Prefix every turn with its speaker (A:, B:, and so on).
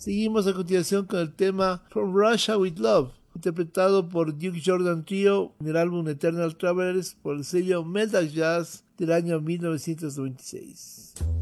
A: Seguimos a continuación con el tema From Russia with Love, interpretado por Duke Jordan Trio en el álbum Eternal Travelers por el sello Metal Jazz del año 1996.